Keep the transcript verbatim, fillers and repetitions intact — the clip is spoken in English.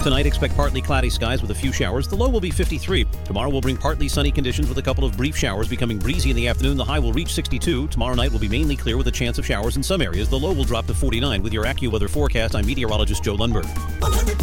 Tonight, expect partly cloudy skies with a few showers. The low will be fifty-three. Tomorrow will bring partly sunny conditions with a couple of brief showers, becoming breezy in the afternoon. The high will reach sixty-two. Tomorrow night will be mainly clear with a chance of showers in some areas. The low will drop to forty-nine. With your AccuWeather forecast, I'm meteorologist Joe Lundberg.